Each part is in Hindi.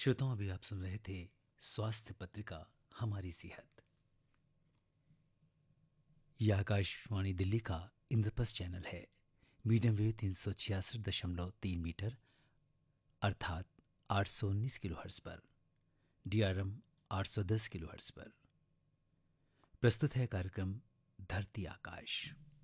श्रोताओं, अभी आप सुन रहे थे स्वास्थ्य पत्रिका हमारी सेहत। यह आकाशवाणी दिल्ली का इंद्रप्रस्थ चैनल है। मीडियम वेव 366.3 मीटर अर्थात 819 किलोहर्ट्ज पर, DRM 810 किलोहर्ट्ज पर प्रस्तुत है कार्यक्रम धरती आकाश।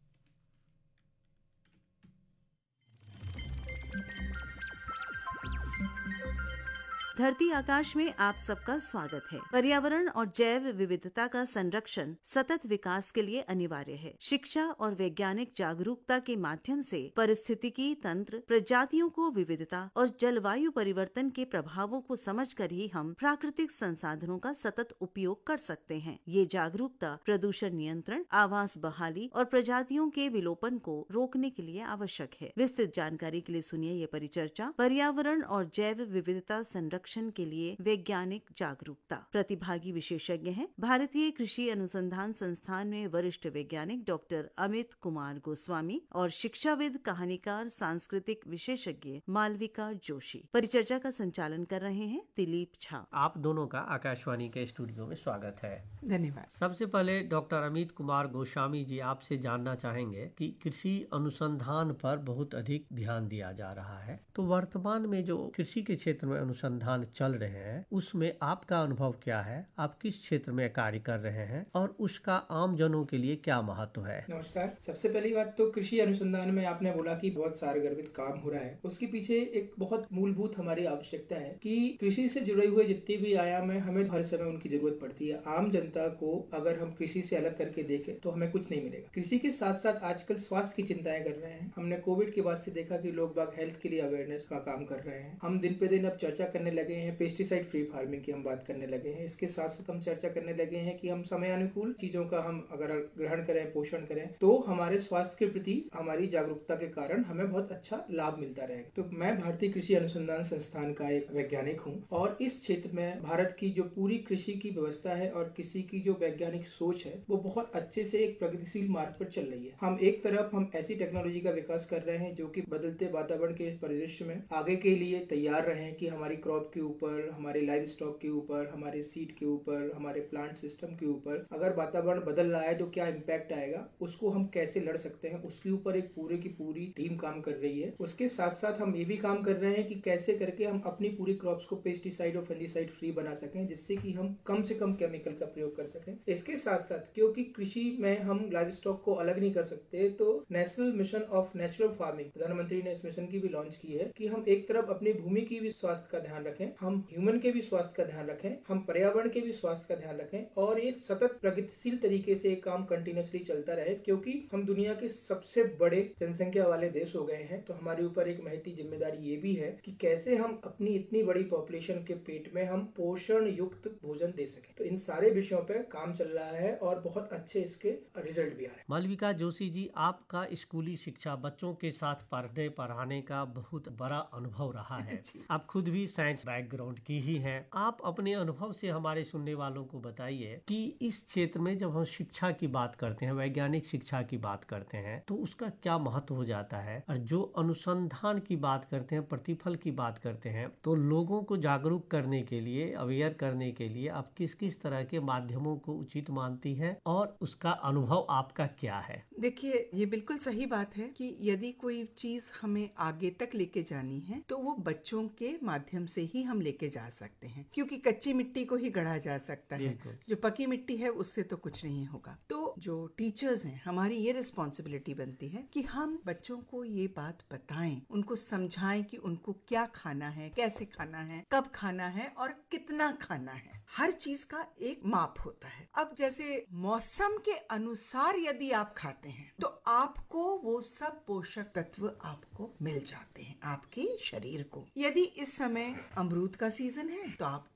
धरती आकाश में आप सबका स्वागत है। पर्यावरण और जैव विविधता का संरक्षण सतत विकास के लिए अनिवार्य है। शिक्षा और वैज्ञानिक जागरूकता के माध्यम से पारिस्थितिकी तंत्र, प्रजातियों को विविधता और जलवायु परिवर्तन के प्रभावों को समझकर ही हम प्राकृतिक संसाधनों का सतत उपयोग कर सकते हैं। ये जागरूकता प्रदूषण नियंत्रण, आवास बहाली और प्रजातियों के विलोपन को रोकने के लिए आवश्यक है। विस्तृत जानकारी के लिए सुनिए ये परिचर्चा, पर्यावरण और जैव विविधता संरक्षण के लिए वैज्ञानिक जागरूकता। प्रतिभागी विशेषज्ञ हैं भारतीय कृषि अनुसंधान संस्थान में वरिष्ठ वैज्ञानिक डॉक्टर अमित कुमार गोस्वामी और शिक्षाविद, कहानीकार, सांस्कृतिक विशेषज्ञ मालविका जोशी। परिचर्चा का संचालन कर रहे हैं दिलीप झा। आप दोनों का आकाशवाणी के स्टूडियो में स्वागत है। धन्यवाद। सबसे पहले डॉक्टर अमित कुमार गोस्वामी जी, आपसे जानना चाहेंगे कि कृषि अनुसंधान पर बहुत अधिक ध्यान दिया जा रहा है, तो वर्तमान में जो कृषि के क्षेत्र में अनुसंधान चल रहे हैं उसमें आपका अनुभव क्या है? आप किस क्षेत्र में कार्य कर रहे हैं और उसका आम जनों के लिए क्या महत्व है? नमस्कार। सबसे पहली बात तो कृषि अनुसंधान में आपने बोला कि बहुत सारे गर्भित काम हो रहा है, उसके पीछे एक बहुत मूलभूत हमारी आवश्यकता है कि कृषि से जुड़े हुए जितने भी आयाम है हमें हर समय उनकी जरूरत पड़ती है। आम जनता को अगर हम कृषि से अलग करके देखें तो हमें कुछ नहीं मिलेगा। कृषि के साथ साथ आजकल स्वास्थ्य की चिंताएं कर रहे हैं। हमने कोविड के बाद से देखा कि लोग बाग हेल्थ के लिए अवेयरनेस का काम कर रहे हैं। हम दिन पे दिन अब चर्चा करने लगे हैं पेस्टिसाइड फ्री फार्मिंग की, हम बात करने लगे हैं। इसके साथ साथ हम चर्चा करने लगे हैं कि हम समय अनुकूल चीजों का हम अगर ग्रहण करें, पोषण करें, तो हमारे स्वास्थ्य के प्रति हमारी जागरूकता के कारण हमें बहुत अच्छा लाभ मिलता रहेगा। तो मैं भारतीय कृषि अनुसंधान संस्थान का एक वैज्ञानिक हूँ और इस क्षेत्र में भारत की जो पूरी कृषि की व्यवस्था है और कृषि की जो वैज्ञानिक सोच है वो बहुत अच्छे से एक प्रगतिशील मार्ग पर चल रही है। हम एक तरफ हम ऐसी टेक्नोलॉजी का विकास कर रहे हैं जो कि बदलते वातावरण के परिदृश्य में आगे के लिए तैयार रहे कि हमारी क्रॉप के ऊपर, हमारे लाइव स्टॉक के ऊपर, हमारे सीड के ऊपर, हमारे प्लांट सिस्टम के ऊपर अगर वातावरण बदल रहा है तो क्या इम्पैक्ट आएगा, उसको हम कैसे लड़ सकते हैं, उसके ऊपर एक पूरे की पूरी टीम काम कर रही है। उसके साथ साथ हम ये भी काम कर रहे हैं कि कैसे करके हम अपनी पूरी क्रॉप्स को पेस्टिसाइड और फंजीसाइड फ्री बना सकें, जिससे कि हम कम से कम केमिकल का प्रयोग कर सकें। इसके साथ साथ क्योंकि कृषि में हम लाइव स्टॉक को अलग नहीं कर सकते, तो national mission of natural farming, प्रधानमंत्री ने इस मिशन की भी लॉन्च की है कि हम एक तरफ अपनी भूमि की भी स्वास्थ्य का ध्यान रखें, हम ह्यूमन के भी स्वास्थ्य का ध्यान रखें, हम पर्यावरण के भी स्वास्थ्य का ध्यान रखें और ये सतत प्रगतिशील तरीके से काम कंटिन्यूअसली चलता रहे। क्योंकि हम दुनिया के सबसे बड़े जनसंख्या वाले देश हो गए हैं, तो हमारे ऊपर एक महती जिम्मेदारी ये भी है कि कैसे हम अपनी इतनी बड़ी पॉपुलेशन के पेट में हम पोषण युक्त भोजन दे सकें। तो इन सारे विषयों पे काम चल रहा है और बहुत अच्छे इसके रिजल्ट भी आ रहे हैं। मालविका जोशी जी, आपका स्कूली शिक्षा, बच्चों के साथ पढ़ने पढ़ाने का बहुत बड़ा अनुभव रहा है। आप खुद भी साइंस बैकग्राउंड की ही हैं। आप अपने अनुभव से हमारे सुनने वालों को बताइए कि इस क्षेत्र में जब हम शिक्षा की बात करते हैं, वैज्ञानिक शिक्षा की बात करते हैं, तो उसका क्या महत्व हो जाता है, और जो अनुसंधान की बात करते हैं, प्रतिफल की बात करते हैं, तो लोगों को जागरूक करने के लिए, अवेयर करने के लिए आप किस किस तरह के माध्यमों को उचित मानती हैं और उसका अनुभव आपका क्या है? देखिए, ये बिल्कुल सही बात है कि यदि कोई चीज हमें आगे तक लेके जानी है तो वो बच्चों के माध्यम से ही हम लेके जा सकते हैं, क्योंकि कच्ची मिट्टी को ही गढ़ा जा सकता है, जो पकी मिट्टी है उससे तो कुछ नहीं होगा। तो जो टीचर्स हैं, हमारी ये रिस्पॉन्सिबिलिटी बनती है कि हम बच्चों को ये बात बताएं, उनको समझाएं कि उनको क्या खाना है, कैसे खाना है, कब खाना है और कितना खाना है। हर चीज का एक माप होता है। अब जैसे मौसम के अनुसार यदि आप खाते हैं तो आपको वो सब पोषक तत्व आपको मिल जाते हैं आपके शरीर को। यदि इस समय अमरूद का सीजन है तो आप